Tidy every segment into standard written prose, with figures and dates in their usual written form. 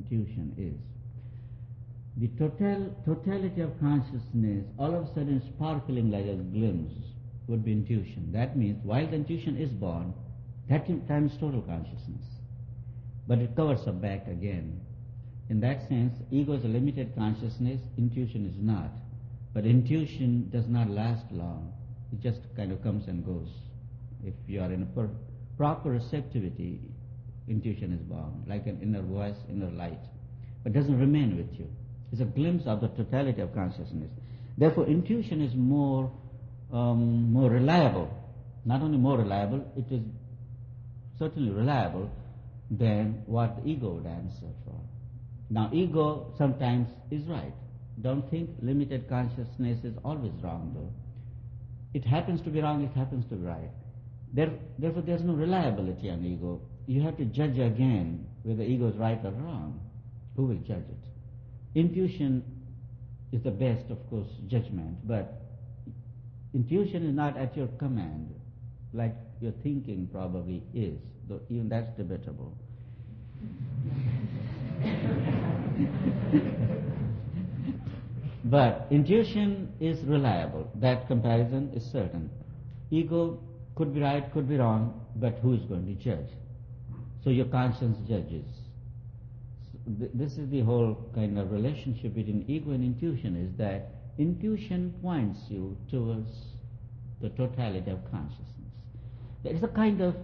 intuition is. The totality of consciousness, all of a sudden sparkling like a glimpse, would be intuition. That means while the intuition is born, that time is total consciousness. But it covers up back again. In that sense, ego is a limited consciousness, intuition is not. But intuition does not last long. It just kind of comes and goes. If you are in a proper receptivity, intuition is born, like an inner voice, inner light. But doesn't remain with you. It's a glimpse of the totality of consciousness. Therefore, intuition is more reliable. Not only more reliable, it is certainly reliable than what the ego would answer for. Now, ego sometimes is right. Don't think limited consciousness is always wrong, though. It happens to be wrong, it happens to be right. Therefore, there's no reliability on ego. You have to judge again whether ego is right or wrong. Who will judge it? Intuition is the best, of course, judgment, but intuition is not at your command, like your thinking probably is, though even that's debatable. But intuition is reliable. That comparison is certain. Ego could be right, could be wrong, but who is going to judge? So your conscience judges. This is the whole kind of relationship between ego and intuition, is that intuition points you towards the totality of consciousness. There is a kind of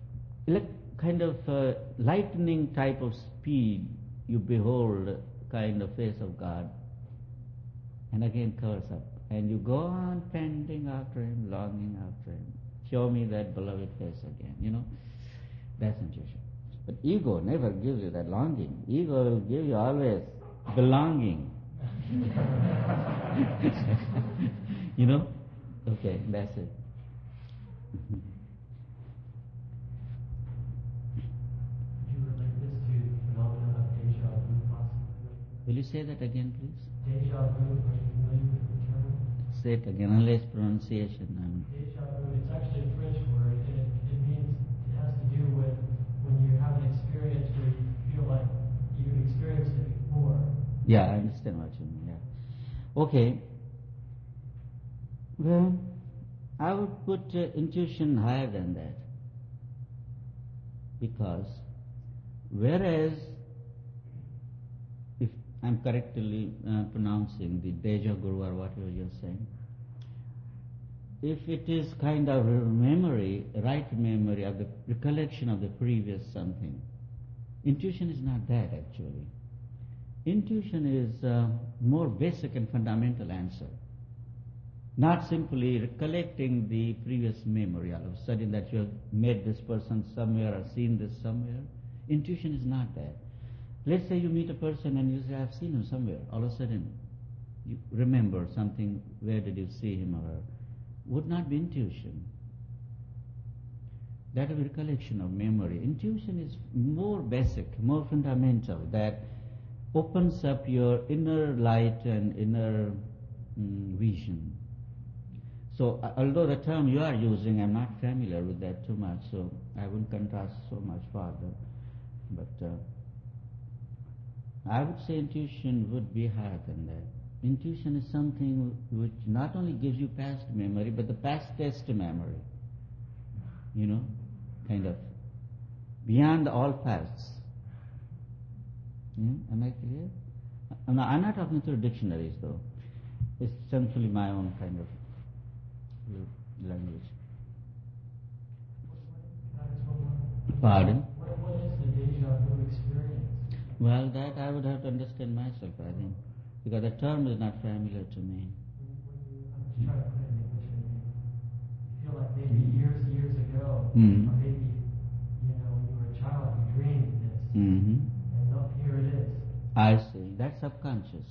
lightning type of speed you behold kind of face of God, and again covers up. And you go on tending after Him, longing after Him. Show me that beloved face again, That's intuition. But ego never gives you that longing. Ego will give you always belonging. Okay, that's it. Would you relate this to the phenomenon of deja vu, possibly? Will you say that again, please? Deja vu, are you familiar with the term? Say it again, unless pronunciation. Deja vu, it's actually a French word, and it means, it has to do with when you have an experience where you feel like you've experienced it before. Yeah, I understand what you mean, yeah. Okay. Well, I would put intuition higher than that. Because, whereas, if I'm correctly pronouncing the deja vu or whatever you're saying, if it is kind of memory, right memory of the recollection of the previous something, intuition is not that actually. Intuition is more basic and fundamental answer. Not simply recollecting the previous memory all of a sudden that you have met this person somewhere or seen this somewhere. Intuition is not that. Let's say you meet a person and you say, I've seen him somewhere. All of a sudden you remember something, where did you see him or her? Would not be intuition. That is recollection of memory. Intuition is more basic, more fundamental, that opens up your inner light and inner vision. So, although the term you are using, I'm not familiar with that too much, so I wouldn't contrast so much further. But I would say intuition would be higher than that. Intuition is something which not only gives you past memory, but the past test memory. Kind of beyond all pasts. Am I clear? I'm not talking through dictionaries, though. It's essentially my own kind of language. Pardon? What is the deja vu experience? Well, that I would have to understand myself, I think, because the term is not familiar to me. I'm just trying to put it in English. You feel like maybe years ago, or maybe, when you were a child, you dreamed this. And look, here it is. I see. That's subconscious.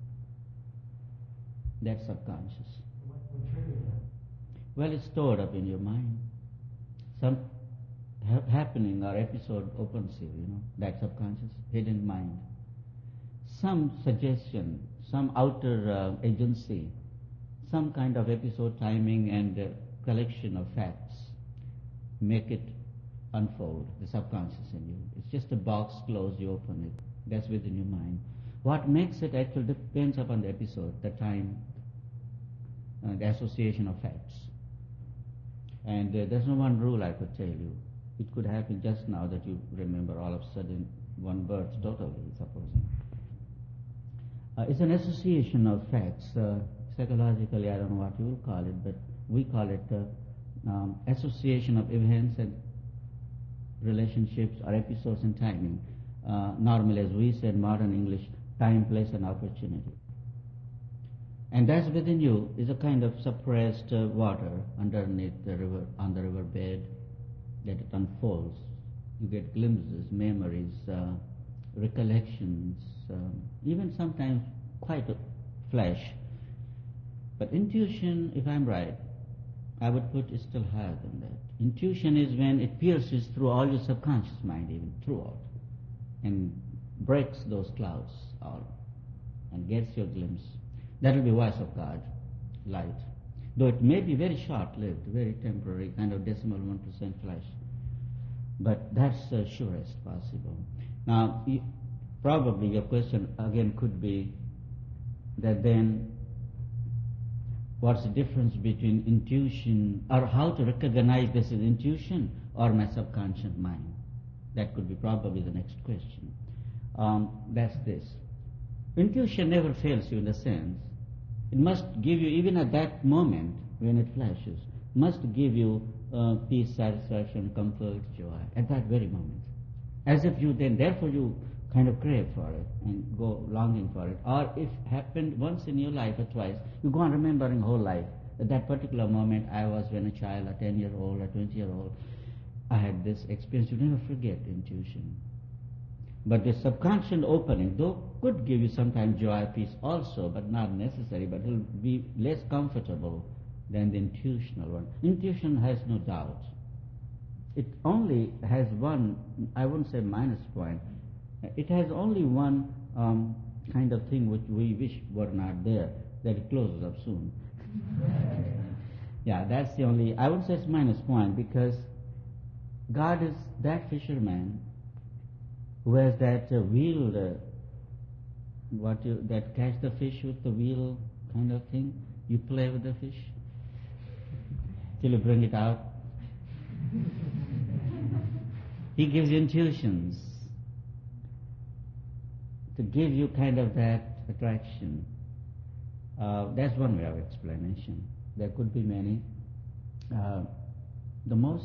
That's subconscious. What would trigger that? Well, it's stored up in your mind. Some happening or episode opens you, that subconscious, hidden mind. Some suggestion, some outer agency, some kind of episode timing and collection of facts make it unfold, the subconscious in you. It's just a box closed, you open it. That's within your mind. What makes it actual depends upon the episode, the time, the association of facts. And there's no one rule I could tell you. It could happen just now that you remember all of a sudden one birth totally, supposing. It's an association of facts. Psychologically, I don't know what you will call it, but we call it association of events and relationships or episodes and timing. Normally, as we said, modern English, time, place, and opportunity. And that's within you is a kind of suppressed water underneath the river, on the river bed, that it unfolds. You get glimpses, memories, recollections, even sometimes quite a flash. But intuition, if I'm right, I would put it still higher than that. Intuition is when it pierces through all your subconscious mind, even throughout, and breaks those clouds out and gets your glimpse. That will be voice of God, light. Though it may be very short-lived, very temporary, kind of decimal 1% flash. But that's the surest possible. Now, probably your question again could be that then what's the difference between intuition, or how to recognize this is intuition or my subconscious mind? That could be probably the next question. That's this. Intuition never fails you in the sense, it must give you, even at that moment when it flashes, must give you peace, satisfaction, comfort, joy, at that very moment. As if you then, therefore you kind of crave for it and go longing for it. Or if happened once in your life or twice, you go on remembering whole life. At that particular moment I was when a child, a 10-year-old, a 20-year-old, I had this experience. You never forget intuition. But the subconscious opening, though, could give you sometimes joy, peace also, but not necessary, but it will be less comfortable than the intuitional one. Intuition has no doubt. It only has one, I wouldn't say minus point, it has only one kind of thing which we wish were not there, that it closes up soon. Yeah, that's the only, I would say it's minus point, because God is that fisherman who has that wheel, that catch the fish with the wheel kind of thing. You play with the fish till you bring it out. He gives you intuitions to give you kind of that attraction. That's one way of explanation. There could be many. The most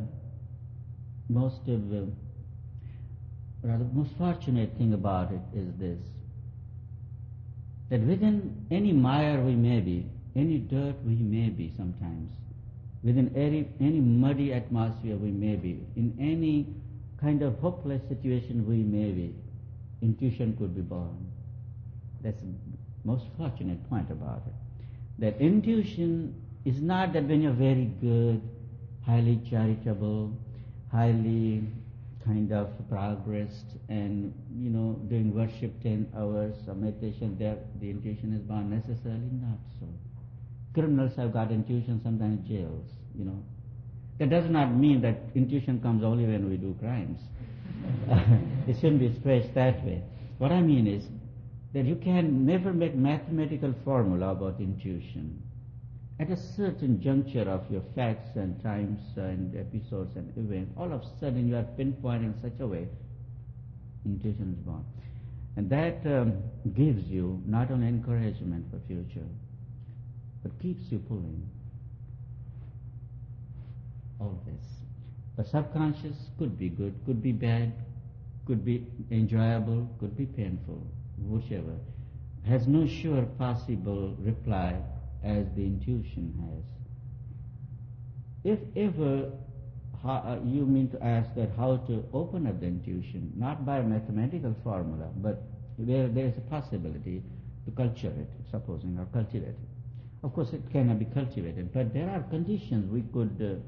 fortunate thing about it is this, that within any mire we may be, any dirt we may be sometimes, within any muddy atmosphere we may be, in any kind of hopeless situation we may be, intuition could be born. That's the most fortunate point about it. That intuition is not that when you're very good, highly charitable, highly kind of progressed and, doing worship 10 hours of meditation, there the intuition is born. Necessarily not so. Criminals have got intuition, sometimes jails, That does not mean that intuition comes only when we do crimes. It shouldn't be stretched that way. What I mean is that you can never make mathematical formula about intuition. At a certain juncture of your facts and times and episodes and events, all of a sudden you are pinpointing in such a way, intuition is born. And that gives you not only encouragement for future, but keeps you pulling. All this. The subconscious could be good, could be bad, could be enjoyable, could be painful, whichever. Has no sure possible reply as the intuition has. If ever you mean to ask that how to open up the intuition, not by a mathematical formula, but where there is a possibility to culture it, supposing, or cultivate it. Of course, it cannot be cultivated, but there are conditions we could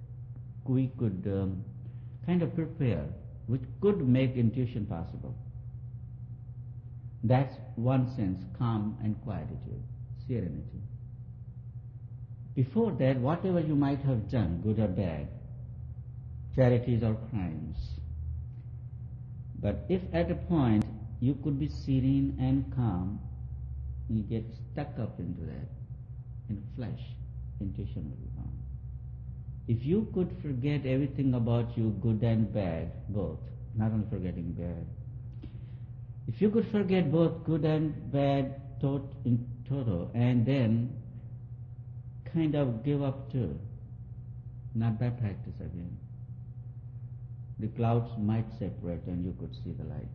kind of prepare, which could make intuition possible. That's one sense, calm and quietude, serenity. Before that, whatever you might have done, good or bad, charities or crimes, but if at a point you could be serene and calm, you get stuck up into that, in flesh, intuition will be gone. If you could forget everything about you, good and bad, both, not only forgetting bad, if you could forget both good and bad in total, and then kind of give up too, not by practice again, the clouds might separate and you could see the light.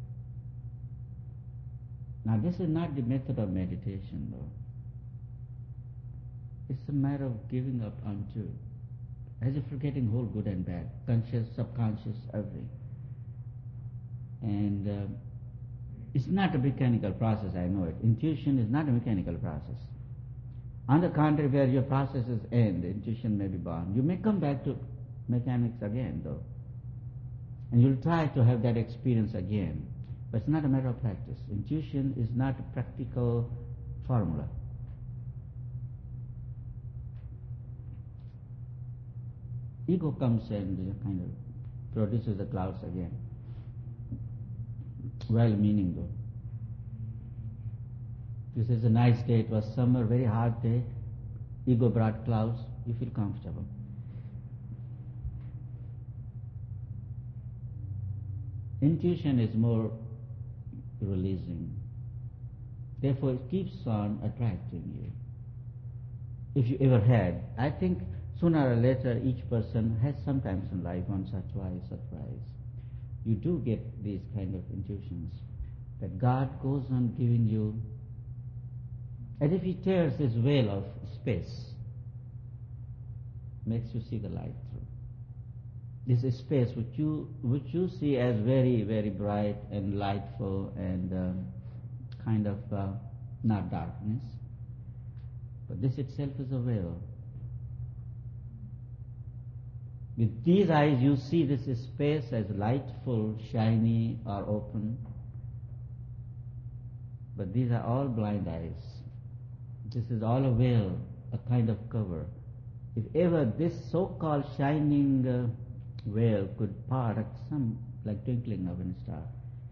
Now this is not the method of meditation though. It's a matter of giving up unto, as if forgetting whole good and bad, conscious, subconscious, everything. And it's not a mechanical process, I know it. Intuition is not a mechanical process. On the contrary, where your processes end, intuition may be born. You may come back to mechanics again though. And you'll try to have that experience again. But it's not a matter of practice. Intuition is not a practical formula. Ego comes and kind of produces the clouds again. Well-meaning though. This is a nice day, it was summer, very hot day. Ego brought clouds, you feel comfortable. Intuition is more releasing. Therefore it keeps on attracting you. If you ever had, I think sooner or later each person has sometimes in life, once or twice or thrice, you do get these kind of intuitions that God goes on giving you, as if He tears this veil of space, makes you see the light through. This is space which you see as very, very bright and lightful and kind of not darkness, but this itself is a veil. With these eyes you see this space as lightful, shiny or open, but these are all blind eyes. This is all a veil, a kind of cover. If ever this so-called shining veil could part at some, like twinkling of a star,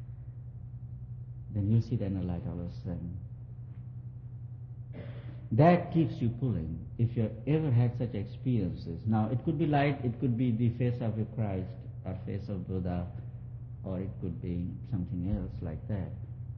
then you'll see the inner light all of a sudden. That keeps you pulling. If you ever had such experiences, now it could be light, it could be the face of Christ or face of Buddha, or it could be something else like that.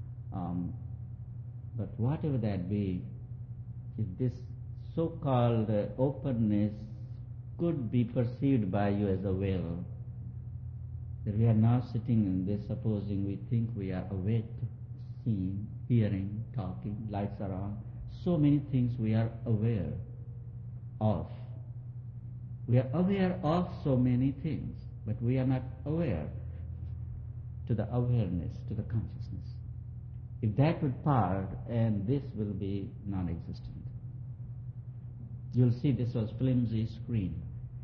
But whatever that be, if this so-called openness could be perceived by you as a veil, that we are now sitting in this, supposing we think we are awake, seeing, hearing, talking, lights are on, so many things we are aware of. We are aware of so many things, but we are not aware to the awareness, to the consciousness. If that would part, and this will be non-existent. You'll see this was flimsy screen.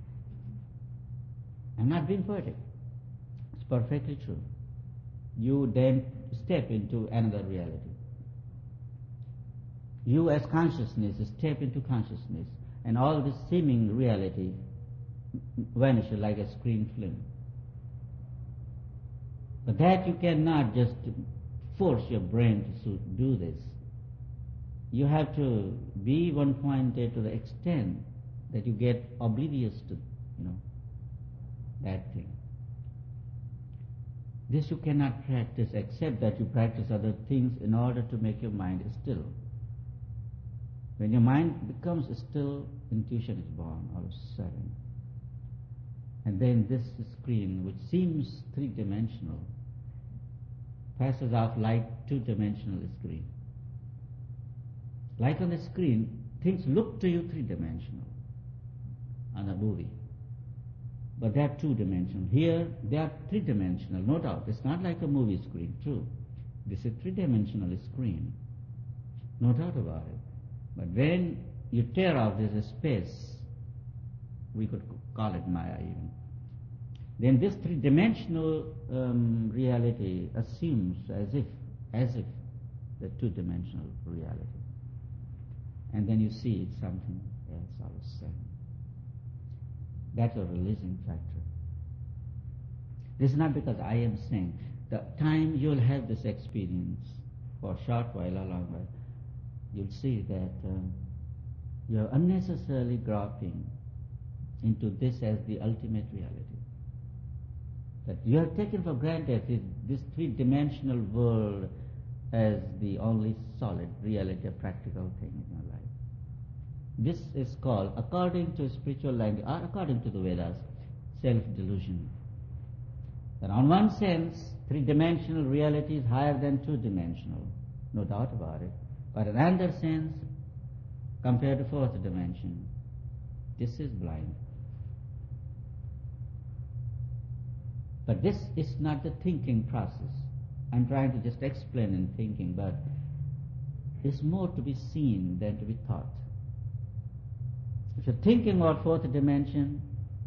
I'm not being poetic. It's perfectly true. You then step into another reality. You as consciousness step into consciousness, and all this seeming reality vanishes like a screen film. But that you cannot just force your brain to do this. You have to be one-pointed to the extent that you get oblivious to, that thing. This you cannot practice except that you practice other things in order to make your mind still. When your mind becomes still, intuition is born all of a sudden. And then this screen, which seems three-dimensional, passes off like two-dimensional screen. Like on the screen, things look to you three-dimensional on a movie. But they are two-dimensional. Here, they are three-dimensional, no doubt. It's not like a movie screen, true. This is three-dimensional screen, no doubt about it. But when you tear off this space, we could call it Maya even, then this three-dimensional reality assumes as if the two-dimensional reality. And then you see it's something else all of a sudden. That's a releasing factor. This is not because I am saying. the time you'll have this experience, for a short while or long while, you'll see that you're unnecessarily groping into this as the ultimate reality. That you have taken for granted this three-dimensional world as the only solid reality, a practical thing in your life. This is called, according to spiritual language, or according to the Vedas, self-delusion. That on one sense, three-dimensional reality is higher than two-dimensional, no doubt about it. But in another sense, compared to fourth dimension, this is blind. But this is not the thinking process. I'm trying to just explain in thinking, but it's more to be seen than to be thought. If you're thinking about fourth dimension,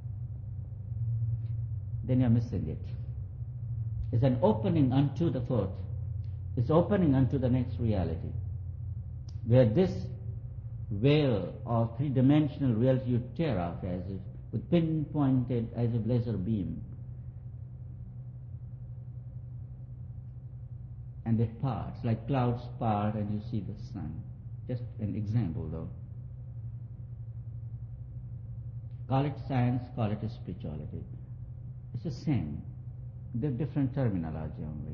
then you're missing it. It's an opening unto the fourth. It's opening unto the next reality, where this veil of three-dimensional reality you tear off as if with pinpointed as a laser beam, and it parts like clouds part and you see the sun. Just an example though. Call it science, call it spirituality. It's the same. They're different terminology only.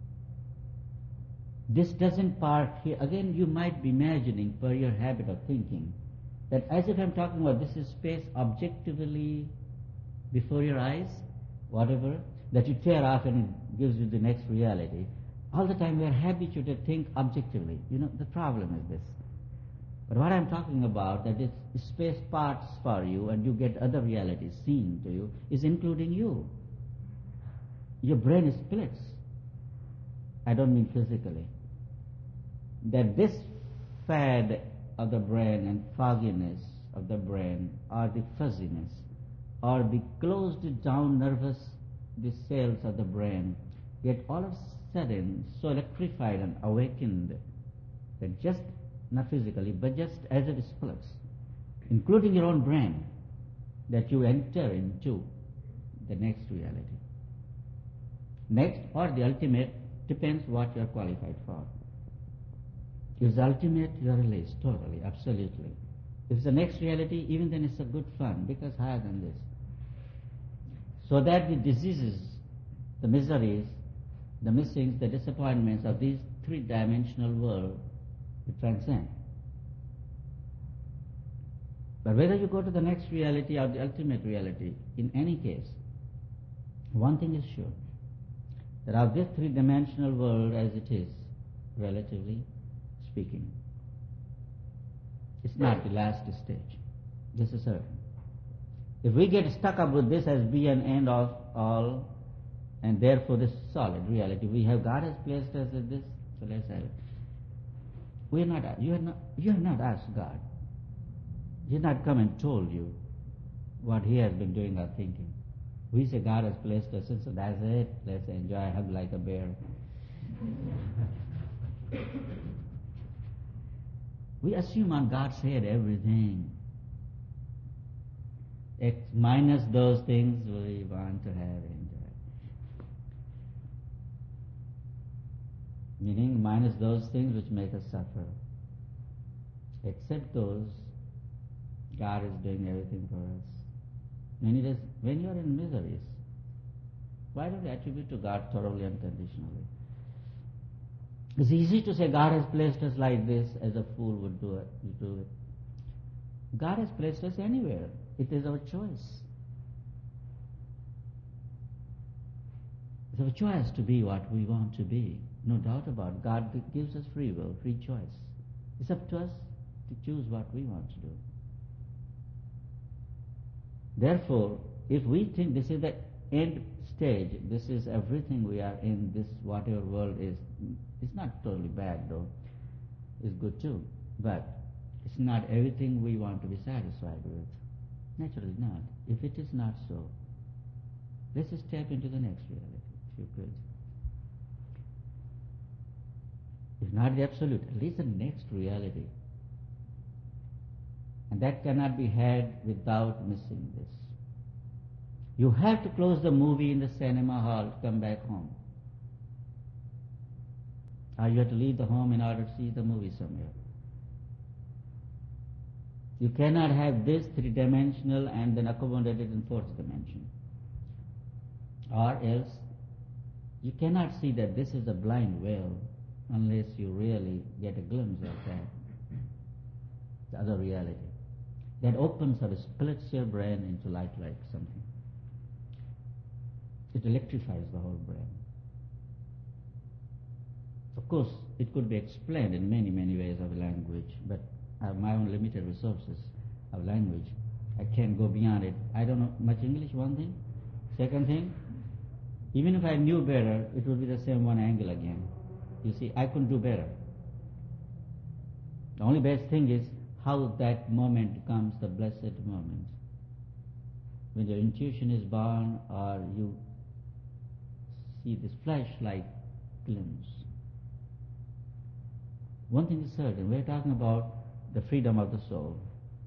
This doesn't part here. Again, you might be imagining, per your habit of thinking, that as if I'm talking about this is space objectively before your eyes, whatever, that you tear off and it gives you the next reality. All the time we are habituated to think objectively. The problem is this. But what I'm talking about, that it's space parts for you and you get other realities seen to you, is including you. Your brain splits. I don't mean physically. That this fad of the brain and fogginess of the brain, or the fuzziness, or the closed down nervous, the cells of the brain, get all of a sudden so electrified and awakened that just, not physically, but just as it splits, including your own brain, that you enter into the next reality. Next, or the ultimate, depends what you are qualified for. If it's ultimate, you are released, totally, absolutely. If it's the next reality, even then it's a good fun, because higher than this. So that the diseases, the miseries, the missings, the disappointments of these three-dimensional world, you transcend. But whether you go to the next reality or the ultimate reality, in any case, one thing is sure, that of this three-dimensional world as it is, relatively speaking, it's not the last stage. This is certain. If we get stuck up with this as be and end of all, and therefore this solid reality, God has placed us in this, so let's have it. You have not asked God. He has not come and told you what He has been doing or thinking. We say God has placed us in, so that's it. Let's enjoy, hug like a bear. We assume on God's head everything. Minus those things we want to have enjoy. Meaning minus those things which make us suffer. Except those, God is doing everything for us. When you are in miseries, why don't you attribute to God thoroughly and unconditionally? It's easy to say God has placed us like this, as a fool would do it. God has placed us anywhere. It is our choice. It's our choice to be what we want to be. No doubt about it. God gives us free will, free choice. It's up to us to choose what we want to do. Therefore, if we think this is the end stage, this is everything we are in, this whatever world is, it's not totally bad though, it's good too, but it's not everything we want to be satisfied with. Naturally not. If it is not so, let's step into the next reality, if you could. If not the absolute, at least the next reality. And that cannot be had without missing this. You have to close the movie in the cinema hall to come back home. or you have to leave the home in order to see the movie somewhere. You cannot have this three-dimensional and then accommodate it in fourth dimension. Or else, you cannot see that this is a blind well unless you really get a glimpse of that, the other reality. That opens or splits your brain into light like something. It electrifies the whole brain. Of course, it could be explained in many, many ways of language, but I have my own limited resources of language. I can't go beyond it. I don't know much English, one thing. Second thing, even if I knew better, it would be the same one angle again. You see, I couldn't do better. The only best thing is how that moment becomes the blessed moment. When your intuition is born or you see this flash-like glimpse. One thing is certain, we're talking about the freedom of the soul.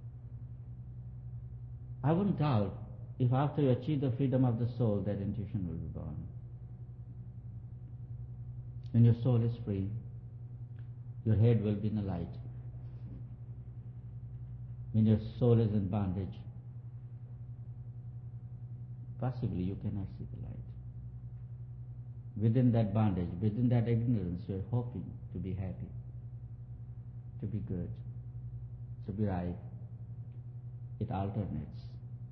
I wouldn't doubt if after you achieve the freedom of the soul, that intuition will be born. When your soul is free, your head will be in the light. When your soul is in bondage, possibly you cannot see the light. Within that bondage, within that ignorance, you are hoping to be happy, to be good, to be right. It alternates.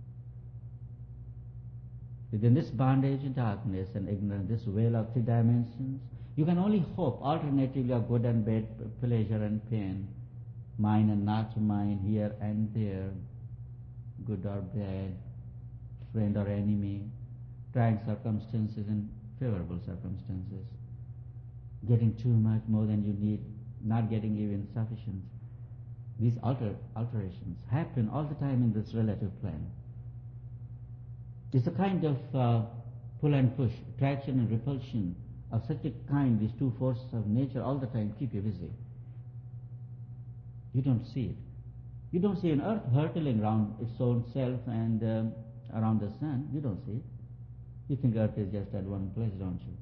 Within this bondage and darkness and ignorance, this veil of three dimensions, you can only hope alternatively of good and bad, pleasure and pain, mine and not mine, here and there, good or bad, friend or enemy, trying circumstances and favorable circumstances, getting too much more than you need, not getting even sufficient. These alterations happen all the time in this relative plane. It's a kind of pull and push, attraction and repulsion of such a kind, these two forces of nature all the time keep you busy. You don't see it. You don't see an earth hurtling around its own self and around the sun. You don't see it. You think earth is just at one place, don't you?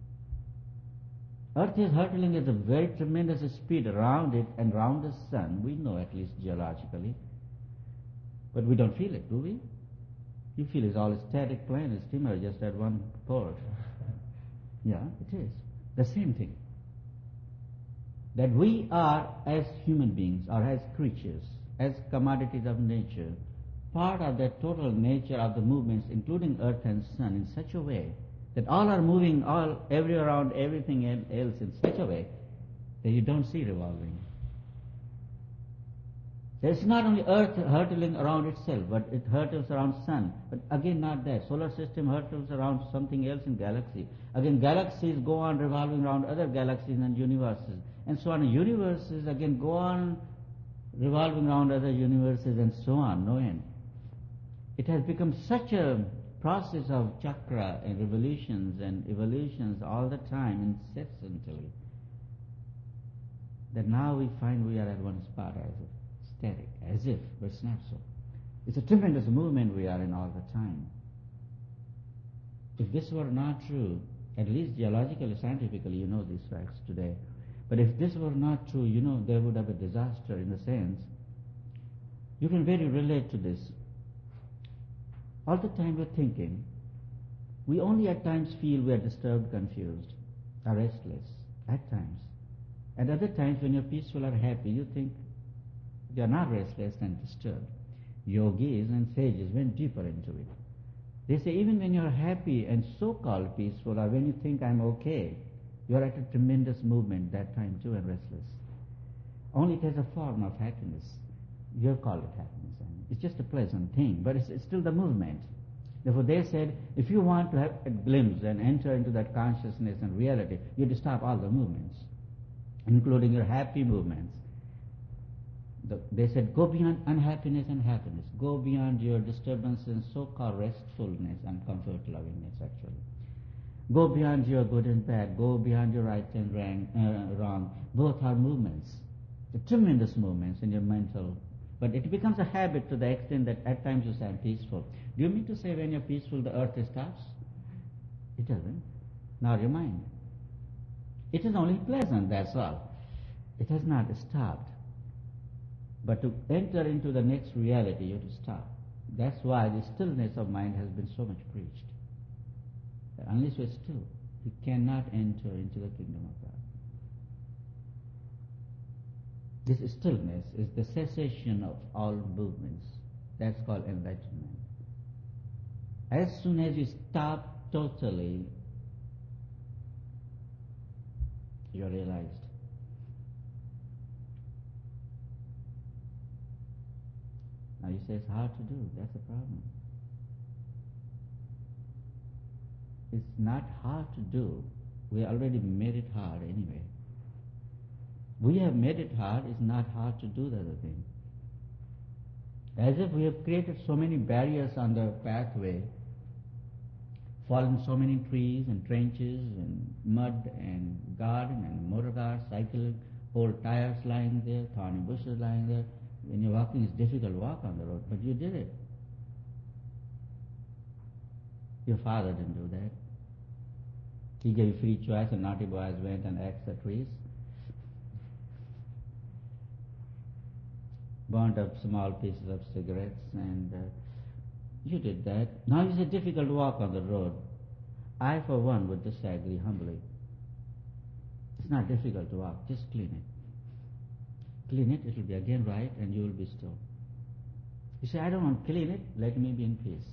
Earth is hurtling at a very tremendous speed around it and around the sun. We know, at least geologically. But we don't feel it, do we? You feel it's all a static plane, a steamer just at one port. Yeah, it is. The same thing. That we are, as human beings, or as creatures, as commodities of nature, part of that total nature of the movements, including earth and sun, in such a way that all are moving every around everything else in such a way that you don't see revolving. It's not only earth hurtling around itself, but it hurtles around sun. But again, not that. Solar system hurtles around something else in galaxy. Again, galaxies go on revolving around other galaxies and universes. And so on. Universes again go on revolving around other universes and so on, no end. It has become such a process of chakra and revolutions and evolutions all the time, incessantly, that now we find we are at one spot as if static, as if, but it's not so. It's a tremendous movement we are in all the time. If this were not true, at least geologically, scientifically, you know these facts today, but if this were not true, you know there would have a disaster in the sense, you can very relate to this. All the time we're thinking, we only at times feel we are disturbed, confused, or restless, at times. At other times when you're peaceful or happy, you think you're not restless and disturbed. Yogis and sages went deeper into it. They say even when you're happy and so-called peaceful, or when you think I'm okay, you're at a tremendous movement that time too and restless. Only it has a form of happiness. You call it happiness. It's just a pleasant thing, but it's still the movement. Therefore they said, if you want to have a glimpse and enter into that consciousness and reality, you have to stop all the movements, including your happy movements. They said, go beyond unhappiness and happiness. Go beyond your disturbance and so-called restfulness and comfort lovingness, actually. Go beyond your good and bad. Go beyond your right and wrong. Both are movements. The tremendous movements in your mental. But it becomes a habit to the extent that at times you say, I'm peaceful. Do you mean to say when you're peaceful, the earth stops? It doesn't. Nor your mind. It is only pleasant, that's all. It has not stopped. But to enter into the next reality, you have to stop. That's why the stillness of mind has been so much preached. That unless you are still, you cannot enter into the kingdom of God. This stillness is the cessation of all movements. That's called enlightenment. As soon as you stop totally, you are realized. Now you say it's hard to do. That's the problem. It's not hard to do. We already made it hard anyway. We have made it hard. It's not hard to do the other thing. As if we have created so many barriers on the pathway, fallen so many trees and trenches and mud and garden and motor cars, cycle, old tires lying there, thorny bushes lying there. When you're walking, it's difficult to walk on the road, but you did it. Your father didn't do that. He gave you free choice, and naughty boys went and axed the trees, burnt up small pieces of cigarettes, and you did that. Now it's difficult to walk on the road. I, for one, would disagree humbly. It's not difficult to walk. Just clean it. Clean it, it will be again right, and you will be still. You say, I don't want to clean it, let me be in peace.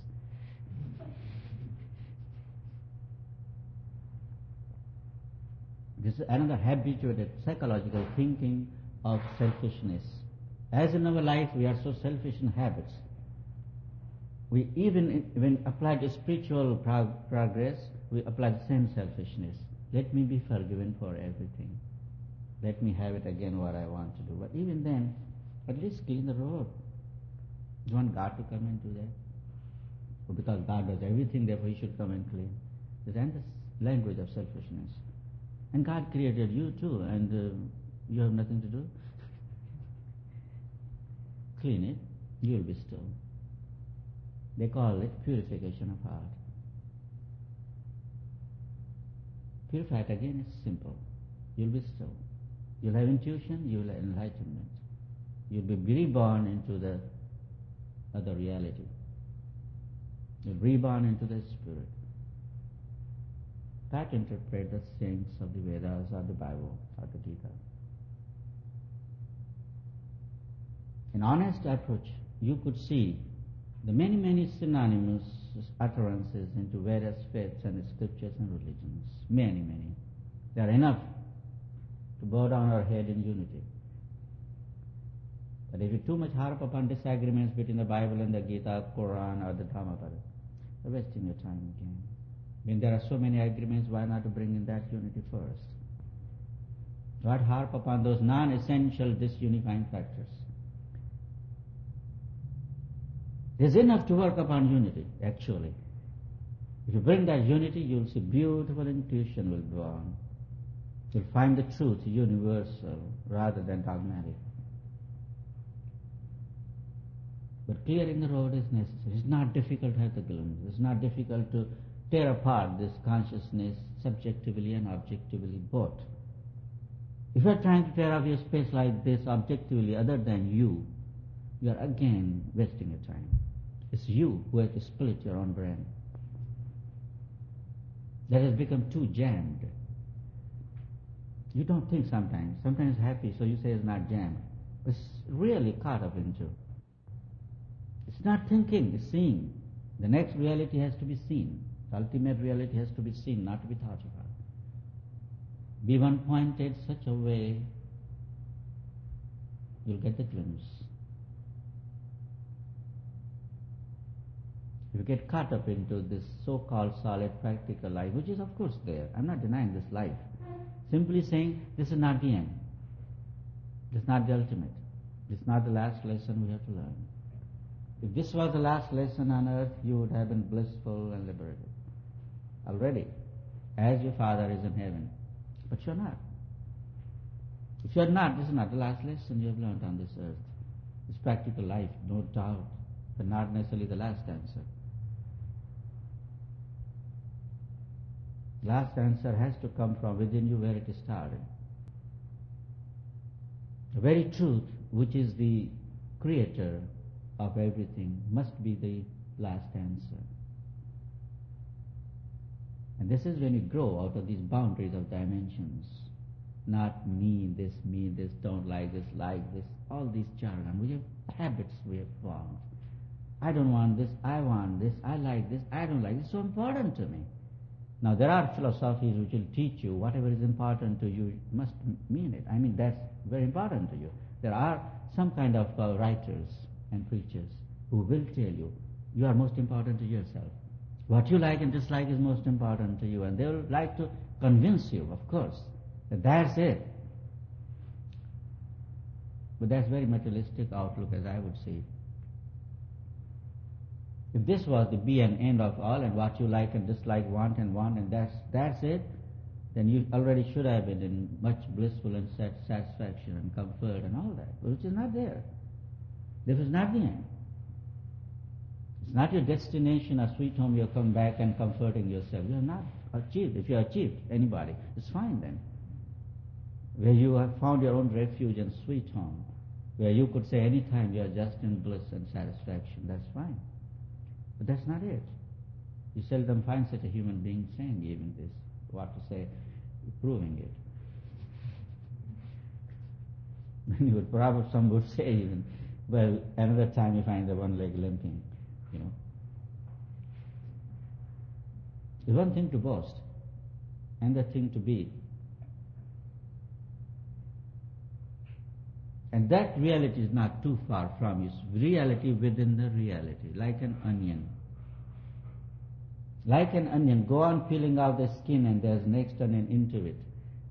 This is another habituated psychological thinking of selfishness. As in our life, we are so selfish in habits. We even, when applied to spiritual progress, we apply the same selfishness. Let me be forgiven for everything. Let me have it again what I want to do. But even then, at least clean the road. You want God to come and do that? Or because God does everything, therefore He should come and clean. That's the language of selfishness. And God created you too, and you have nothing to do. Clean it, you will be still. They call it purification of heart. Purify it again is simple. You'll be still. You'll have intuition, you'll have enlightenment. You'll be reborn into the other reality. You'll reborn into the spirit. That interpret the sayings of the Vedas or the Bible or the Gita. In honest approach, you could see the many synonymous utterances into various faiths and scriptures and religions. Many. They are enough to bow down our head in unity. But if you too much harp upon disagreements between the Bible and the Gita, Quran or the Dhammapada, you're wasting your time again. When there are so many agreements, why not to bring in that unity first? Not harp upon those non-essential disunifying factors. There's enough to work upon unity, actually. If you bring that unity, you'll see beautiful intuition will be born. You'll find the truth universal rather than dogmatic. But clearing the road is necessary. It's not difficult to have the glimpse. It's not difficult to tear apart this consciousness subjectively and objectively both. If you are trying to tear off your space like this objectively other than you are again wasting your time. It's you who have to split your own brain. That has become too jammed. You don't think sometimes. Sometimes happy, so you say it's not jammed. It's really caught up into. It's not thinking, it's seeing. The next reality has to be seen. The ultimate reality has to be seen, not to be thought about. Be one-pointed such a way you'll get the glimpse. You get caught up into this so-called solid practical life, which is of course there. I'm not denying this life. Simply saying this is not the end. This is not the ultimate. This is not the last lesson we have to learn. If this was the last lesson on earth, you would have been blissful and liberated already, as your Father is in heaven. But you're not. If you're not, this is not the last lesson you have learned on this earth. It's practical life, no doubt, but not necessarily the last answer. Last answer has to come from within you where it started. The very truth, which is the creator of everything, must be the last answer. And this is when you grow out of these boundaries of dimensions. Not me, this, don't like this, all these jargon. We have habits we have formed. I don't want this, I want this, I like this, I don't like this. It's so important to me. Now there are philosophies which will teach you whatever is important to you must mean it. I mean, that's very important to you. There are some kind of writers and preachers who will tell you, you are most important to yourself. What you like and dislike is most important to you, and they will like to convince you, of course, that that's it. But that's very materialistic outlook, as I would see. If this was the be and end of all, and what you like and dislike, want, and that's it, then you already should have been in much blissful and satisfaction and comfort and all that, which is not there. This is not the end. It's not your destination, a sweet home, you'll come back and comforting yourself. You have not achieved. If you achieved anybody, it's fine then. Where you have found your own refuge and sweet home, where you could say any time you are just in bliss and satisfaction, that's fine. But that's not it. You seldom find such a human being saying even this. What to say, proving it. And you would probably, some would say even, well, another time you find the one leg limping, you know. It's one thing to boast, another thing to be. And that reality is not too far from you. It's reality within the reality, like an onion. Like an onion, go on peeling off the skin and there's next onion into it.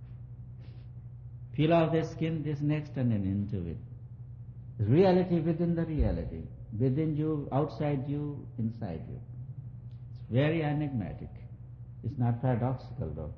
Peel off the skin, there's next onion into it. Reality within the reality. Within you, outside you, inside you. It's very enigmatic. It's not paradoxical though.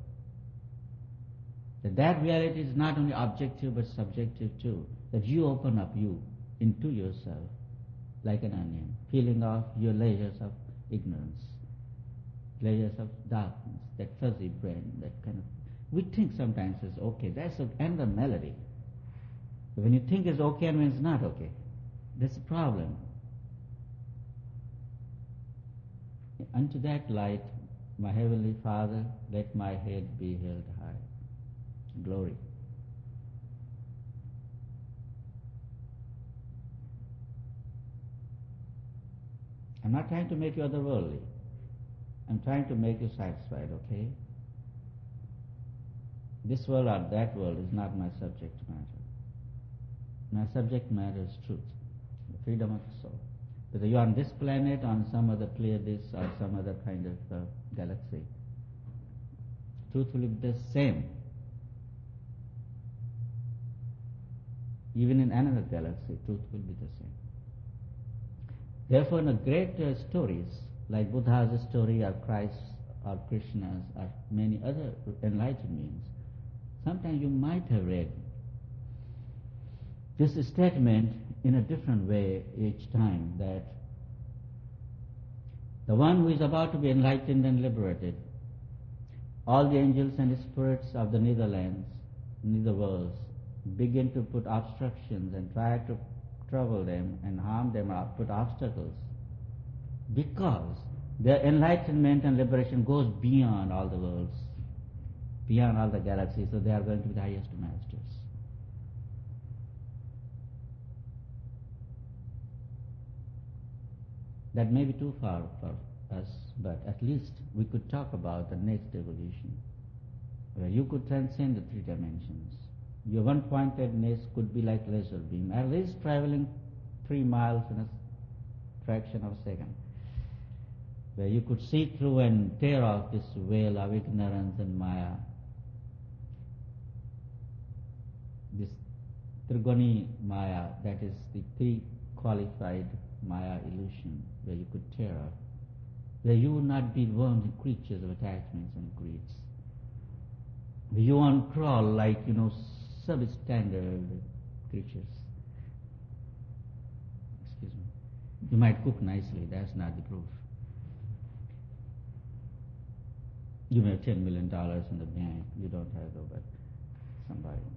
That reality is not only objective but subjective too. That you open up you into yourself like an onion, peeling off your layers of ignorance, layers of darkness, that fuzzy brain, that kind of... We think sometimes it's okay. That's another melody. But when you think it's okay and when it's not okay, that's a problem. Unto that light, my heavenly Father, let my head be held high. Glory. I'm not trying to make you otherworldly. I'm trying to make you satisfied, okay? This world or that world is not my subject matter. My subject matter is truth, the freedom of the soul. Whether you are on this planet, on some other Pleiades, or some other kind of galaxy, truth will be the same. Even in another galaxy, truth will be the same. Therefore, in the great stories, like Buddha's story or Christ's or Krishna's or many other enlightened beings, sometimes you might have read this statement in a different way each time, that the one who is about to be enlightened and liberated, all the angels and the spirits of the Netherlands, netherworlds, begin to put obstructions and try to trouble them and harm them or put obstacles, because their enlightenment and liberation goes beyond all the worlds, beyond all the galaxies, so they are going to be the highest masters. That may be too far for us, but at least we could talk about the next evolution, where you could transcend the three dimensions. Your one-pointedness could be like laser beam, at least traveling 3 miles in a fraction of a second, where you could see through and tear off this veil of ignorance and Maya, this Trigoni Maya, that is the pre-qualified Maya illusion, where you could tear off, where you would not be worms and creatures of attachments and greeds, where you won't crawl like, substandard creatures. Excuse me. You might cook nicely, that's not the proof. You may have $10 million in the bank. You don't have it, but somebody